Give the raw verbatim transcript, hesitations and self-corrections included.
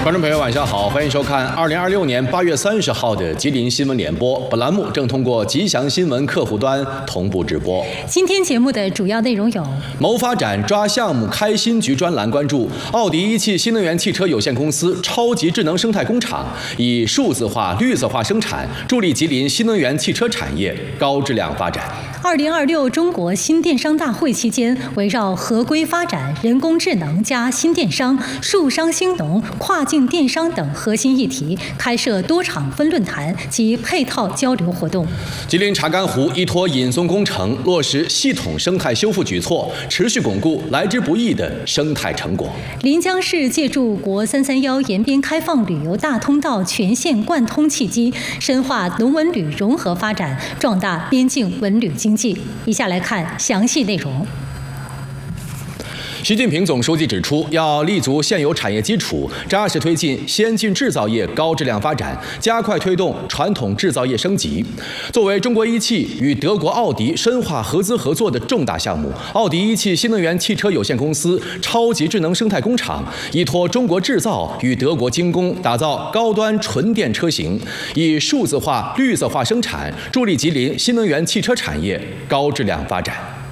观众朋友，晚上好，欢迎收看二零二六年八月三十号的吉林新闻联播。本栏目正通过吉祥新闻客户端同步直播。 今天节目的主要内容有： 谋发展抓项目开新局专栏关注奥迪一汽新能源汽车有限公司超级智能生态工厂，以数字化、绿色化生产，助力吉林新能源汽车产业高质量发展。 二零二六中国新电商大会期间，围绕合规发展、人工智能加新电商、数商兴农、跨境电商等核心议题，开设多场分论坛及配套交流活动。 吉林查干湖依托引松工程落实系统生态修复举措，持续巩固来之不易的生态成果。 临江市借助国三三幺沿边开放旅游大通道全线贯通契机，深化农文旅融合发展，壮大边境文旅经济。以下来看详细内容。 习近平总书记指出，要立足现有产业基础，扎实推进先进制造业高质量发展，加快推动传统制造业升级。作为中国一汽与德国奥迪深化合资合作的重大项目，奥迪一汽新能源汽车有限公司超级智能生态工厂依托中国制造与德国精工，打造高端纯电车型，以数字化、绿色化生产，助力吉林新能源汽车产业高质量发展。